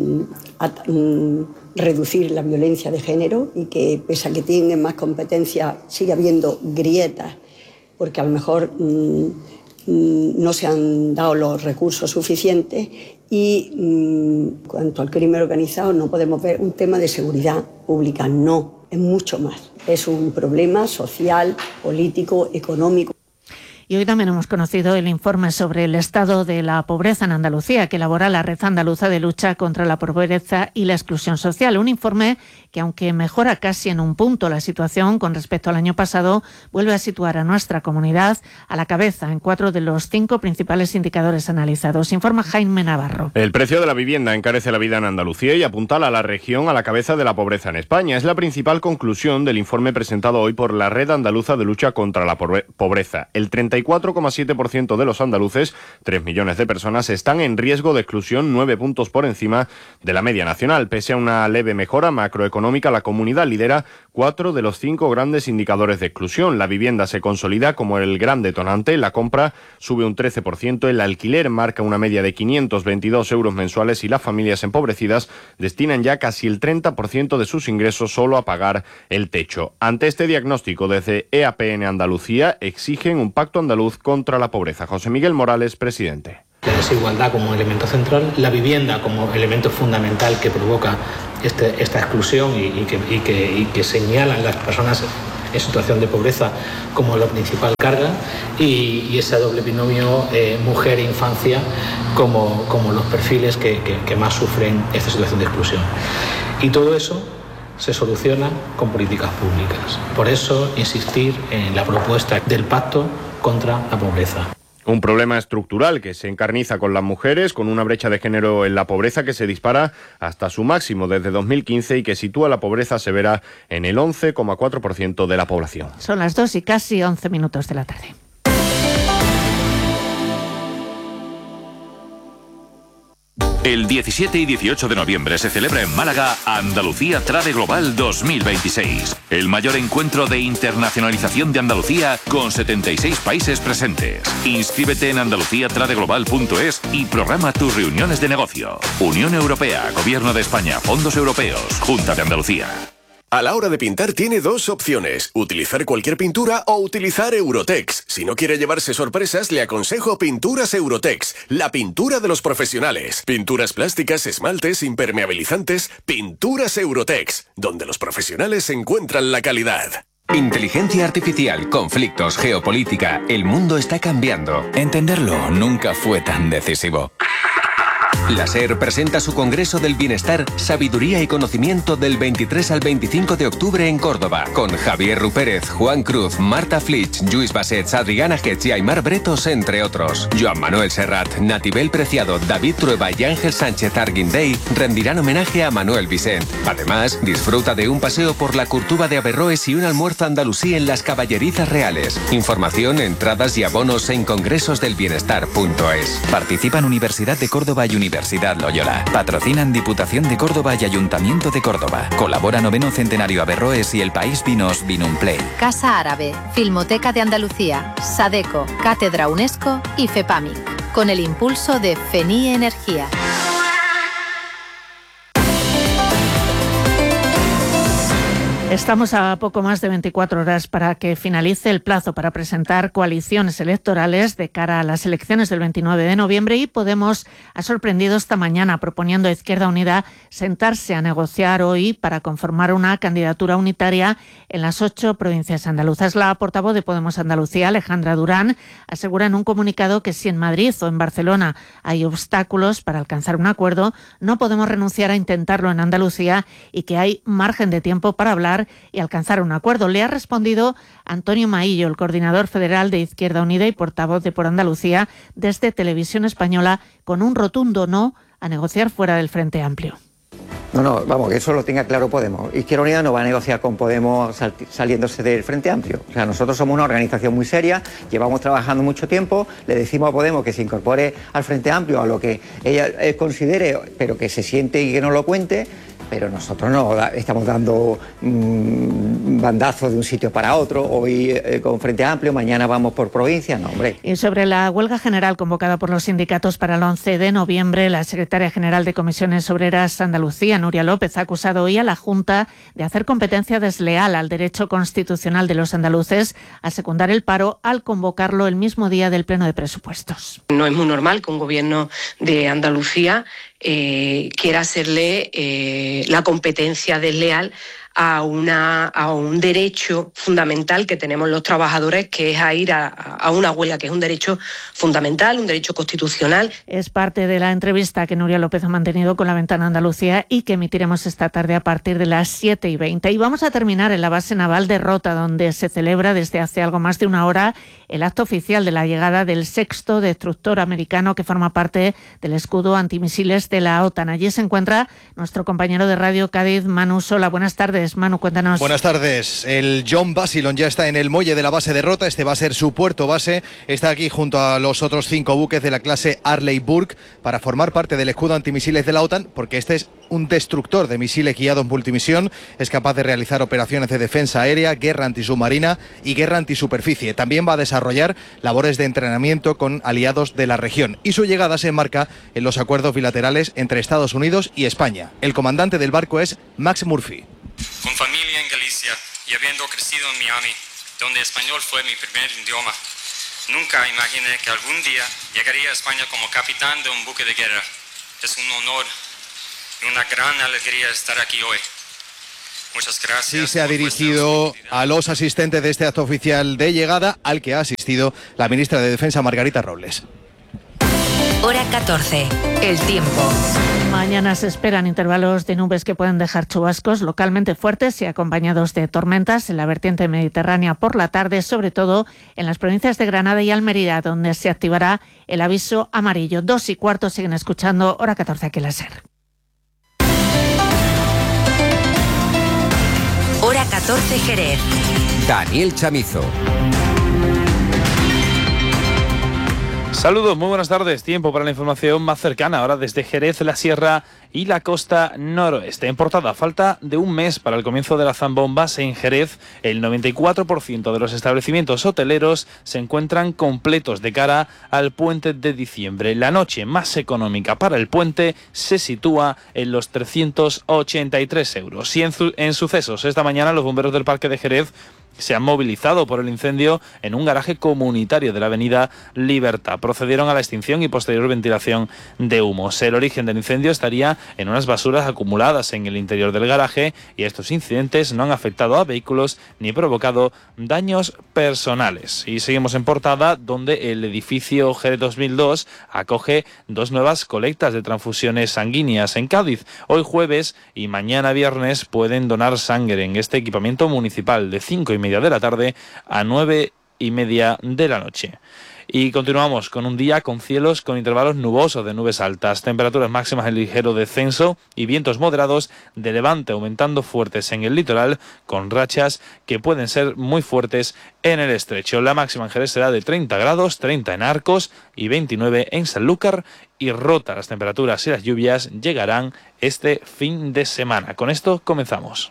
reducir la violencia de género y que, pese a que tienen más competencia, sigue habiendo grietas porque a lo mejor no se han dado los recursos suficientes. Y en cuanto al crimen organizado, no podemos ver un tema de seguridad pública, no, es mucho más. Es un problema social, político, económico. Y hoy también hemos conocido el informe sobre el estado de la pobreza en Andalucía que elabora la Red Andaluza de Lucha contra la Pobreza y la Exclusión Social. Un informe que, aunque mejora casi en un punto la situación con respecto al año pasado, vuelve a situar a nuestra comunidad a la cabeza en 4 de los 5 principales indicadores analizados. Informa Jaime Navarro. El precio de la vivienda encarece la vida en Andalucía y apuntala a la región a la cabeza de la pobreza en España. Es la principal conclusión del informe presentado hoy por la Red Andaluza de Lucha contra la Pobreza. El 30 64,7% de los andaluces, 3 millones de personas, están en riesgo de exclusión, 9 puntos por encima de la media nacional. Pese a una leve mejora macroeconómica, la comunidad lidera 4 de los 5 grandes indicadores de exclusión. La vivienda se consolida como el gran detonante, la compra sube un 13%, el alquiler marca una media de 522 euros mensuales y las familias empobrecidas destinan ya casi el 30% de sus ingresos solo a pagar el techo. Ante este diagnóstico, desde EAPN Andalucía exigen un pacto andaluz contra la pobreza. José Miguel Morales, presidente. La desigualdad como elemento central, la vivienda como elemento fundamental que provoca esta exclusión y que señalan las personas en situación de pobreza como la principal carga, y ese doble binomio mujer e infancia como los perfiles que más sufren esta situación de exclusión. Y todo eso se soluciona con políticas públicas. Por eso insistir en la propuesta del pacto contra la pobreza. Un problema estructural que se encarniza con las mujeres, con una brecha de género en la pobreza que se dispara hasta su máximo desde 2015 y que sitúa la pobreza severa en el 11,4% de la población. Son las 2 y casi 11 minutos de la tarde. El 17 y 18 de noviembre se celebra en Málaga Andalucía Trade Global 2026, el mayor encuentro de internacionalización de Andalucía con 76 países presentes. Inscríbete en andaluciatradeglobal.es y programa tus reuniones de negocio. Unión Europea, Gobierno de España, Fondos Europeos, Junta de Andalucía. A la hora de pintar tiene dos opciones, utilizar cualquier pintura o utilizar Eurotex. Si no quiere llevarse sorpresas, le aconsejo Pinturas Eurotex, la pintura de los profesionales. Pinturas plásticas, esmaltes, impermeabilizantes, Pinturas Eurotex, donde los profesionales encuentran la calidad. Inteligencia artificial, conflictos, geopolítica, el mundo está cambiando. Entenderlo nunca fue tan decisivo. La SER presenta su Congreso del Bienestar, Sabiduría y Conocimiento del 23 al 25 de octubre en Córdoba, con Javier Rupérez, Juan Cruz, Marta Flitsch, Lluís Bassets, Adriana Getz y Aymar Bretos, entre otros. Joan Manuel Serrat, Natibel Preciado, David Trueba y Ángel Sánchez Arguindey rendirán homenaje a Manuel Vicent. Además, disfruta de un paseo por la Curtuba de Averroes y un almuerzo andalusí en las Caballerizas Reales. Información, entradas y abonos en congresosdelbienestar.es. Participan Universidad de Córdoba y Universidad Loyola. Patrocinan Diputación de Córdoba y Ayuntamiento de Córdoba. Colabora 9º Centenario Averroes y El País Vinos Vinumplay. Casa Árabe, Filmoteca de Andalucía, Sadeco, Cátedra UNESCO y FEPAMIC, con el impulso de FENI Energía. Estamos a poco más de 24 horas para que finalice el plazo para presentar coaliciones electorales de cara a las elecciones del 29 de noviembre y Podemos ha sorprendido esta mañana proponiendo a Izquierda Unida sentarse a negociar hoy para conformar una candidatura unitaria en las 8 provincias andaluzas. La portavoz de Podemos Andalucía, Alejandra Durán, asegura en un comunicado que si en Madrid o en Barcelona hay obstáculos para alcanzar un acuerdo, no podemos renunciar a intentarlo en Andalucía y que hay margen de tiempo para hablar y alcanzar un acuerdo. Le ha respondido Antonio Maillo, el coordinador federal de Izquierda Unida y portavoz de Por Andalucía, desde Televisión Española, con un rotundo no a negociar fuera del Frente Amplio. No, vamos, que eso lo tenga claro Podemos. Izquierda Unida no va a negociar con Podemos saliéndose del Frente Amplio. O sea, nosotros somos una organización muy seria, llevamos trabajando mucho tiempo, le decimos a Podemos que se incorpore al Frente Amplio, a lo que ella considere, pero que se siente y que no lo cuente. Pero nosotros no estamos dando bandazos de un sitio para otro, hoy con Frente Amplio, mañana vamos por provincia, no, hombre. Y sobre la huelga general convocada por los sindicatos para el 11 de noviembre, la secretaria general de Comisiones Obreras Andalucía, Nuria López, ha acusado hoy a la Junta de hacer competencia desleal al derecho constitucional de los andaluces a secundar el paro al convocarlo el mismo día del pleno de presupuestos. No es muy normal que un gobierno de Andalucía quiera hacerle la competencia desleal a un derecho fundamental que tenemos los trabajadores, que es a ir a una huelga, que es un derecho fundamental, un derecho constitucional. Es parte de la entrevista que Nuria López ha mantenido con La Ventana Andalucía y que emitiremos esta tarde a partir de las 7:20. Y vamos a terminar en la base naval de Rota, donde se celebra desde hace algo más de una hora el acto oficial de la llegada del 6º destructor americano que forma parte del escudo antimisiles de la OTAN. Allí se encuentra nuestro compañero de Radio Cádiz, Manu Sola. Buenas tardes. tardes. Manu, cuéntanos. Buenas tardes. El John Basildon ya está en el muelle de la base de Rota. Este va a ser su puerto base. Está aquí junto a los otros 5 buques de la clase Arleigh Burke para formar parte del escudo antimisiles de la OTAN, porque este es un destructor de misiles guiados multimisión. Es capaz de realizar operaciones de defensa aérea, guerra antisubmarina y guerra antisuperficie. También va a desarrollar labores de entrenamiento con aliados de la región. Y su llegada se enmarca en los acuerdos bilaterales entre Estados Unidos y España. El comandante del barco es Max Murphy. Con familia en Galicia y habiendo crecido en Miami, donde español fue mi primer idioma, nunca imaginé que algún día llegaría a España como capitán de un buque de guerra. Es un honor y una gran alegría estar aquí hoy. Muchas gracias. Sí, se ha dirigido a los asistentes de este acto oficial de llegada, al que ha asistido la ministra de Defensa, Margarita Robles. Hora 14. El tiempo. Mañana se esperan intervalos de nubes que pueden dejar chubascos localmente fuertes y acompañados de tormentas en la vertiente mediterránea por la tarde, sobre todo en las provincias de Granada y Almería, donde se activará el aviso amarillo. 2:15 siguen escuchando Hora 14 aquí en la SER. Hora 14 Jerez. Daniel Chamizo. Saludos, muy buenas tardes. Tiempo para la información más cercana ahora desde Jerez, la Sierra y la costa noroeste. En portada, falta de un mes para el comienzo de las zambombas en Jerez. El 94% de los establecimientos hoteleros se encuentran completos de cara al puente de diciembre. La noche más económica para el puente se sitúa en los 383 euros. Y en sucesos, esta mañana los bomberos del Parque de Jerez se han movilizado por el incendio en un garaje comunitario de la avenida Libertad. Procedieron a la extinción y posterior ventilación de humos. El origen del incendio estaría en unas basuras acumuladas en el interior del garaje y estos incidentes no han afectado a vehículos ni provocado daños personales. Y seguimos en portada, donde el edificio Jerez 2002 acoge 2 nuevas colectas de transfusiones sanguíneas en Cádiz. Hoy jueves y mañana viernes pueden donar sangre en este equipamiento municipal de 5:30 de la tarde a 9:30 de la noche. Y continuamos con un día con cielos con intervalos nubosos de nubes altas, temperaturas máximas en ligero descenso y vientos moderados de levante aumentando fuertes en el litoral, con rachas que pueden ser muy fuertes en el estrecho. La máxima en Jerez será de 30 grados, 30 en Arcos y 29 en Sanlúcar y Rota. Las temperaturas y las lluvias llegarán este fin de semana. Con esto comenzamos.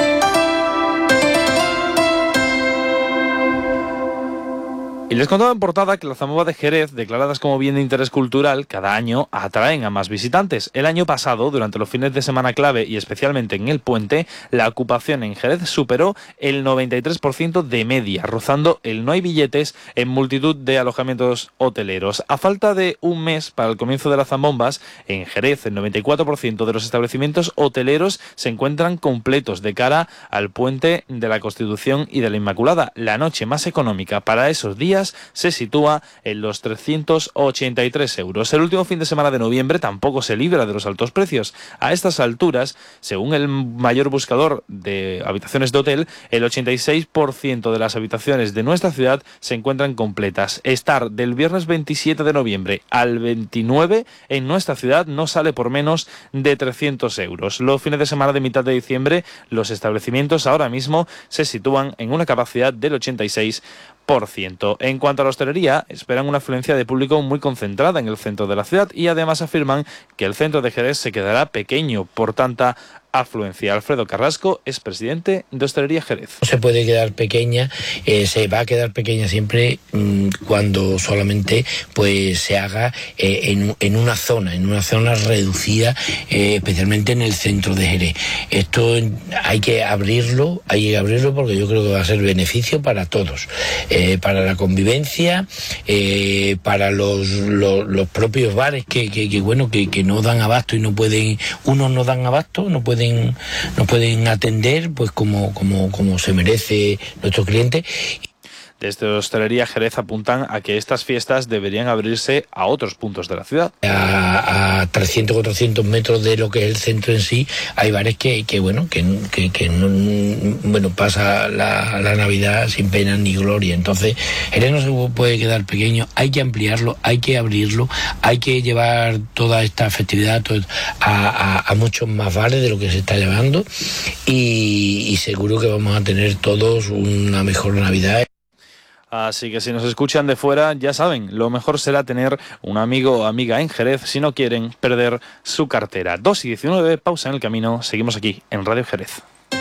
Y les contaba en portada que las zambombas de Jerez, declaradas como bien de interés cultural, cada año atraen a más visitantes. El año pasado, durante los fines de semana clave y especialmente en el puente, la ocupación en Jerez superó el 93% de media, rozando el no hay billetes en multitud de alojamientos hoteleros. A falta de un mes para el comienzo de las zambombas, en Jerez el 94% de los establecimientos hoteleros se encuentran completos de cara al puente de la Constitución y de la Inmaculada. La noche más económica para esos días se sitúa en los 383 euros. El último fin de semana de noviembre tampoco se libra de los altos precios. A estas alturas, según el mayor buscador de habitaciones de hotel, el 86% de las habitaciones de nuestra ciudad se encuentran completas. Estar del viernes 27 de noviembre al 29 en nuestra ciudad no sale por menos de 300 euros. Los fines de semana de mitad de diciembre, los establecimientos ahora mismo se sitúan en una capacidad del 86%. En cuanto a la hostelería, esperan una afluencia de público muy concentrada en el centro de la ciudad y además afirman que el centro de Jerez se quedará pequeño por tanta afluencia. Alfredo Carrasco es presidente de Hostelería Jerez. No se puede quedar pequeña, se va a quedar pequeña siempre cuando solamente pues se haga en una zona reducida, especialmente en el centro de Jerez. Esto hay que abrirlo porque yo creo que va a ser beneficio para todos, para la convivencia, para los propios bares que no dan abasto y no pueden, unos no dan abasto, no pueden atender pues como se merece nuestro cliente. Desde Hostelería Jerez apuntan a que estas fiestas deberían abrirse a otros puntos de la ciudad. A 300 o 400 metros de lo que es el centro en sí, hay bares que no, pasa la Navidad sin pena ni gloria. Entonces, Jerez no se puede quedar pequeño, hay que ampliarlo, hay que abrirlo, hay que llevar toda esta festividad a muchos más bares de lo que se está llevando y seguro que vamos a tener todos una mejor Navidad. Así que si nos escuchan de fuera, ya saben, lo mejor será tener un amigo o amiga en Jerez si no quieren perder su cartera. 2:19, pausa en el camino, seguimos aquí en Radio Jerez.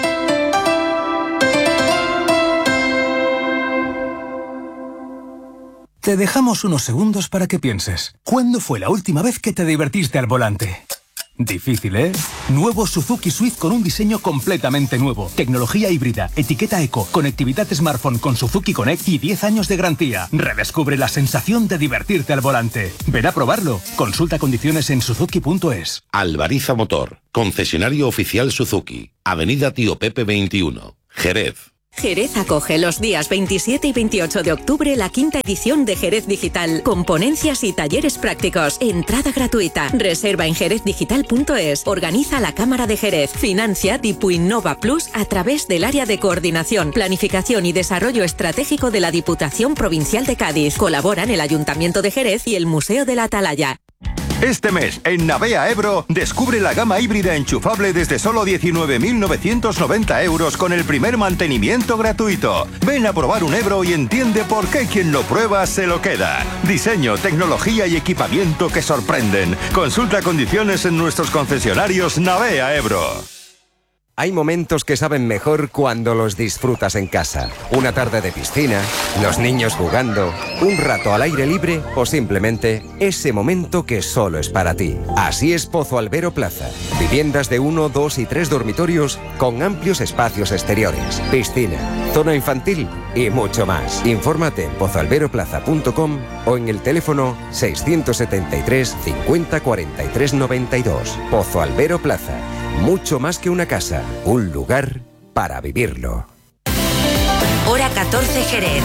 Te dejamos unos segundos para que pienses. ¿Cuándo fue la última vez que te divertiste al volante? Difícil, ¿eh? Nuevo Suzuki Swift con un diseño completamente nuevo. Tecnología híbrida, etiqueta eco, conectividad smartphone con Suzuki Connect y 10 años de garantía. Redescubre la sensación de divertirte al volante. Ven a probarlo. Consulta condiciones en suzuki.es. Albariza Motor, concesionario oficial Suzuki. Avenida Tío Pepe 21, Jerez. Jerez acoge los días 27 y 28 de octubre la 5ª edición de Jerez Digital, con ponencias y talleres prácticos. Entrada gratuita. Reserva en jerezdigital.es. Organiza la Cámara de Jerez. Financia Dipuinnova Plus a través del área de coordinación, planificación y desarrollo estratégico de la Diputación Provincial de Cádiz. Colaboran el Ayuntamiento de Jerez y el Museo de la Atalaya. Este mes, en Navea Ebro, descubre la gama híbrida enchufable desde solo 19.990 euros con el primer mantenimiento gratuito. Ven a probar un Ebro y entiende por qué quien lo prueba se lo queda. Diseño, tecnología y equipamiento que sorprenden. Consulta condiciones en nuestros concesionarios Navea Ebro. Hay momentos que saben mejor cuando los disfrutas en casa. Una tarde de piscina, los niños jugando, un rato al aire libre o simplemente ese momento que solo es para ti. Así es Pozo Albero Plaza. Viviendas de 1, 2 y 3 dormitorios con amplios espacios exteriores, piscina, zona infantil y mucho más. Infórmate en pozoalberoplaza.com o en el teléfono 673 50 43 92. Pozo Albero Plaza. Mucho más que una casa, un lugar para vivirlo. Hora 14 Jerez.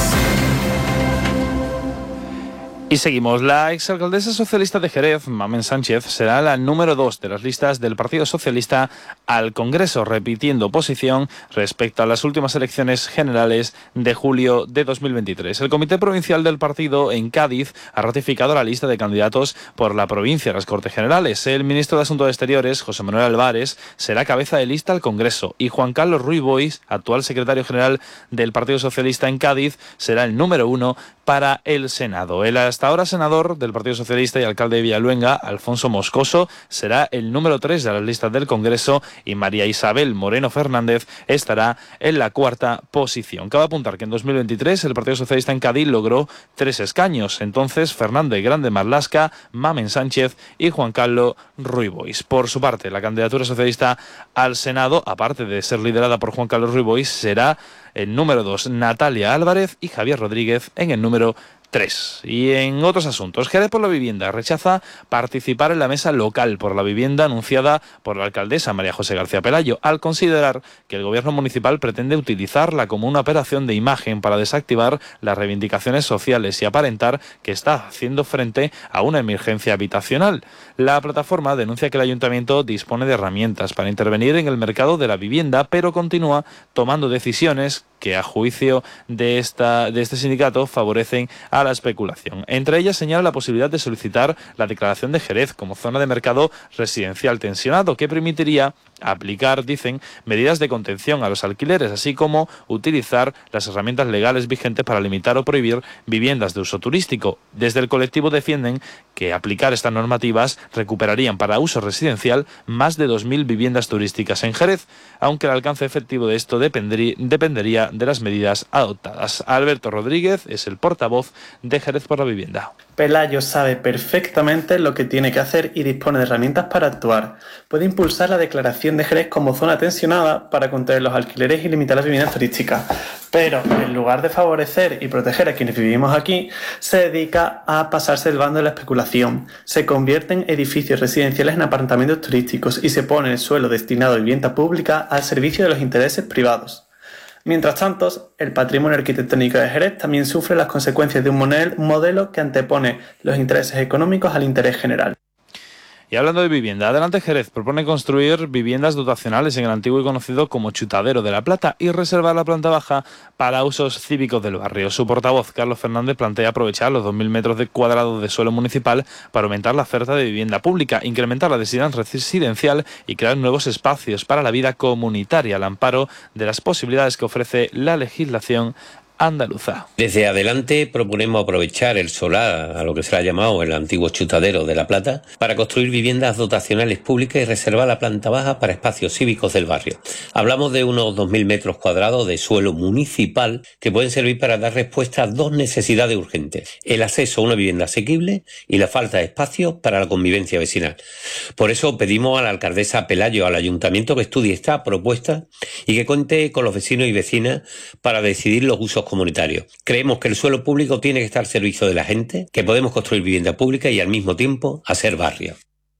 Y seguimos. La exalcaldesa socialista de Jerez, Mamen Sánchez, será la número 2 de las listas del Partido Socialista al Congreso, repitiendo posición respecto a las últimas elecciones generales de julio de 2023. El Comité Provincial del Partido en Cádiz ha ratificado la lista de candidatos por la provincia a las Cortes Generales. El ministro de Asuntos Exteriores, José Manuel Álvarez, será cabeza de lista al Congreso y Juan Carlos Ruiz Boix, actual secretario general del Partido Socialista en Cádiz, será el número 1 para el Senado. El hasta ahora senador del Partido Socialista y alcalde de Villaluenga, Alfonso Moscoso, será el número 3 de las listas del Congreso y María Isabel Moreno Fernández estará en la 4ª posición. Cabe apuntar que en 2023 el Partido Socialista en Cádiz logró 3 escaños. Entonces, Fernando Grande Marlasca, Mamen Sánchez y Juan Carlos Ruiz Boix. Por su parte, la candidatura socialista al Senado, aparte de ser liderada por Juan Carlos Ruiz Boix, será el número 2 Natalia Álvarez y Javier Rodríguez en el número 3. Y en otros asuntos, Jerez por la Vivienda rechaza participar en la mesa local por la vivienda anunciada por la alcaldesa María José García Pelayo, al considerar que el gobierno municipal pretende utilizarla como una operación de imagen para desactivar las reivindicaciones sociales y aparentar que está haciendo frente a una emergencia habitacional. La plataforma denuncia que el ayuntamiento dispone de herramientas para intervenir en el mercado de la vivienda, pero continúa tomando decisiones que, a juicio de este sindicato, favorecen a la especulación. Entre ellas señala la posibilidad de solicitar la declaración de Jerez como zona de mercado residencial tensionado, que permitiría aplicar, dicen, medidas de contención a los alquileres, así como utilizar las herramientas legales vigentes para limitar o prohibir viviendas de uso turístico. Desde el colectivo defienden que aplicar estas normativas recuperarían para uso residencial más de 2.000 viviendas turísticas en Jerez, aunque el alcance efectivo de esto dependería de las medidas adoptadas. Alberto Rodríguez es el portavoz de Jerez por la Vivienda. Pelayo sabe perfectamente lo que tiene que hacer y dispone de herramientas para actuar. Puede impulsar la declaración de Jerez como zona tensionada para contener los alquileres y limitar las viviendas turísticas. Pero, en lugar de favorecer y proteger a quienes vivimos aquí, se dedica a pasarse el bando de la especulación. Se convierten edificios residenciales en apartamentos turísticos y se pone el suelo destinado a vivienda pública al servicio de los intereses privados. Mientras tanto, el patrimonio arquitectónico de Jerez también sufre las consecuencias de un modelo que antepone los intereses económicos al interés general. Y hablando de vivienda, Adelante Jerez propone construir viviendas dotacionales en el antiguo y conocido como Chutadero de la Plata y reservar la planta baja para usos cívicos del barrio. Su portavoz, Carlos Fernández, plantea aprovechar los 2.000 metros cuadrados de suelo municipal para aumentar la oferta de vivienda pública, incrementar la densidad residencial y crear nuevos espacios para la vida comunitaria al amparo de las posibilidades que ofrece la legislación andaluza. Desde Adelante proponemos aprovechar el solar, a lo que se le ha llamado el antiguo Chutadero de la Plata, para construir viviendas dotacionales públicas y reservar la planta baja para espacios cívicos del barrio. Hablamos de unos 2.000 metros cuadrados de suelo municipal que pueden servir para dar respuesta a dos necesidades urgentes: el acceso a una vivienda asequible y la falta de espacio para la convivencia vecinal. Por eso pedimos a la alcaldesa Pelayo, al ayuntamiento, que estudie esta propuesta y que cuente con los vecinos y vecinas para decidir los usos comunitarios. Creemos que el suelo público tiene que estar al servicio de la gente, que podemos construir vivienda pública y al mismo tiempo hacer barrio.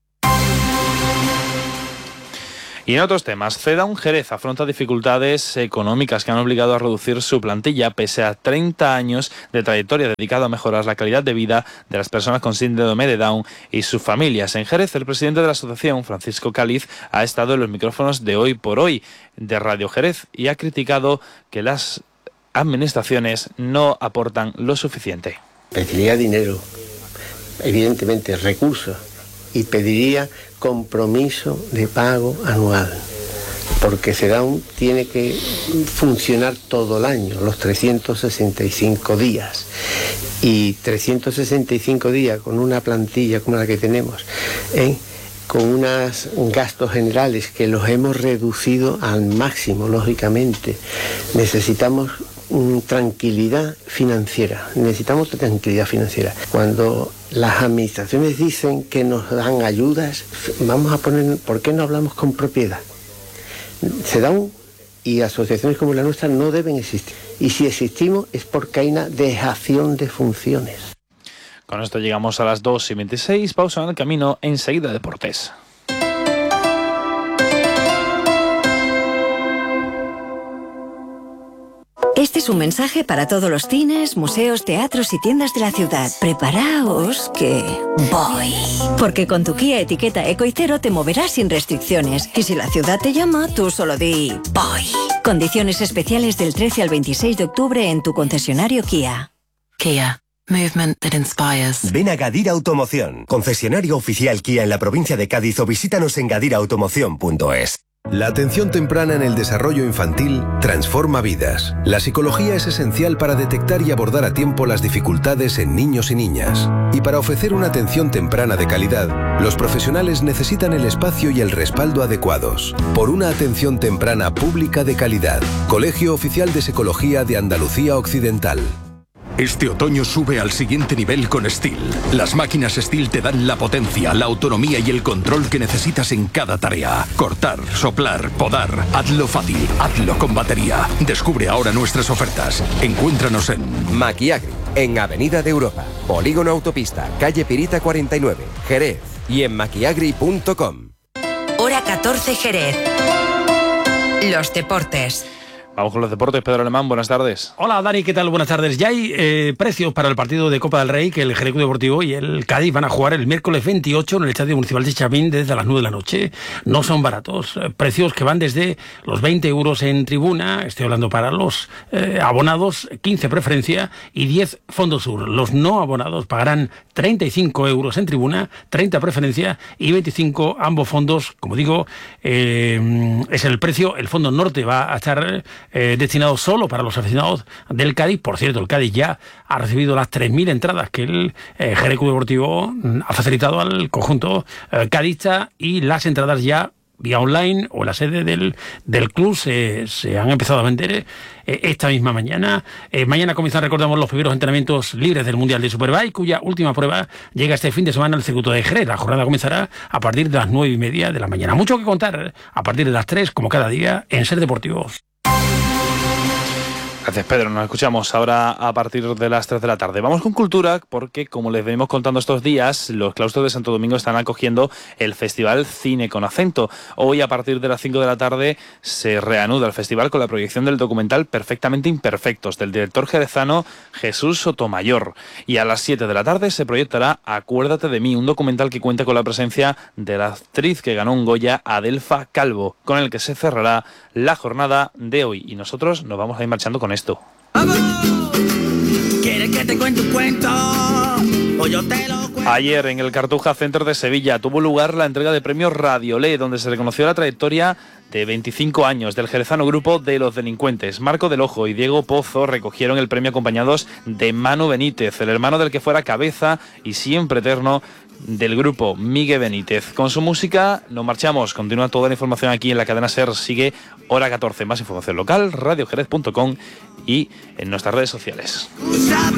Y en otros temas, CEDAW Jerez afronta dificultades económicas que han obligado a reducir su plantilla pese a 30 años de trayectoria dedicada a mejorar la calidad de vida de las personas con síndrome de Down y sus familias. En Jerez, el presidente de la asociación, Francisco Cáliz, ha estado en los micrófonos de Hoy por Hoy de Radio Jerez y ha criticado que las administraciones no aportan lo suficiente. Pediría dinero, evidentemente recursos, y pediría compromiso de pago anual, porque CEDAW tiene que funcionar todo el año, los 365 días. Y 365 días con una plantilla como la que tenemos, con unos gastos generales que los hemos reducido al máximo, lógicamente. Necesitamos tranquilidad financiera. Cuando las administraciones dicen que nos dan ayudas, ¿por qué no hablamos con propiedad? CEDAW y asociaciones como la nuestra no deben existir. Y si existimos es porque hay una dejación de funciones. Con esto llegamos a las 2:26. Pausa en el camino, enseguida deportes. Este es un mensaje para todos los cines, museos, teatros y tiendas de la ciudad. Preparaos que voy. Porque con tu Kia etiqueta Eco y Cero te moverás sin restricciones. Y si la ciudad te llama, tú solo di voy. Condiciones especiales del 13 al 26 de octubre en tu concesionario Kia. Kia. Movement that inspires. Ven a Gadir Automoción, concesionario oficial Kia en la provincia de Cádiz, o visítanos en gadirautomoción.es. La atención temprana en el desarrollo infantil transforma vidas. La psicología es esencial para detectar y abordar a tiempo las dificultades en niños y niñas. Y para ofrecer una atención temprana de calidad, los profesionales necesitan el espacio y el respaldo adecuados. Por una atención temprana pública de calidad. Colegio Oficial de Psicología de Andalucía Occidental. Este otoño sube al siguiente nivel con STIHL. Las máquinas STIHL te dan la potencia, la autonomía y el control que necesitas en cada tarea. Cortar, soplar, podar. Hazlo fácil, hazlo con batería. Descubre ahora nuestras ofertas. Encuéntranos en Maquiagri, en Avenida de Europa, Polígono Autopista, calle Pirita 49, Jerez, y en maquiagri.com. Hora 14 Jerez. Los deportes. Vamos con los deportes. Pedro Alemán, buenas tardes. Hola Dani, ¿qué tal? Buenas tardes. Ya hay precios para el partido de Copa del Rey que el Jerez Club Deportivo y el Cádiz van a jugar el miércoles 28 en el Estadio Municipal de Chavín desde las 9 de la noche. No son baratos. Precios que van desde los 20 euros en tribuna, estoy hablando para los abonados, 15 preferencia y 10 Fondo Sur. Los no abonados pagarán 35 euros en tribuna, 30 preferencia y 25 ambos fondos. Como digo, es el precio. El Fondo Norte va a estar destinado solo para los aficionados del Cádiz. Por cierto, el Cádiz ya ha recibido las 3.000 entradas que el Jerez Club Deportivo ha facilitado al conjunto cadista, y las entradas ya vía online o la sede del club se han empezado a vender esta misma mañana. Mañana comienzan, recordamos, los primeros entrenamientos libres del Mundial de Superbike, cuya última prueba llega este fin de semana al circuito de Jerez. La jornada comenzará a partir de las 9:30 de la mañana. Mucho que contar a partir de las 3, como cada día, en Ser Deportivos. Gracias, Pedro. Nos escuchamos ahora a partir de las 3 de la tarde. Vamos con cultura porque, como les venimos contando estos días, los claustros de Santo Domingo están acogiendo el Festival Cine con Acento. Hoy, a partir de las 5 de la tarde, se reanuda el festival con la proyección del documental Perfectamente Imperfectos, del director jerezano Jesús Sotomayor. Y a las 7 de la tarde se proyectará Acuérdate de mí, un documental que cuenta con la presencia de la actriz que ganó un Goya, Adelfa Calvo, con el que se cerrará la jornada de hoy. Y nosotros nos vamos a ir marchando con esto. ¿Quieres que te cuente un cuento? O yo te lo cuento. Ayer en el Cartuja Center de Sevilla tuvo lugar la entrega de premios Radiolé, donde se reconoció la trayectoria de 25 años del jerezano grupo de Los Delincuentes. Marco del Ojo y Diego Pozo recogieron el premio acompañados de Manu Benítez, el hermano del que fuera cabeza y siempre eterno del grupo, Miguel Benítez. Con su música nos marchamos. Continúa toda la información aquí en la cadena SER. Sigue hora 14. Más información local, radiojerez.com y en nuestras redes sociales.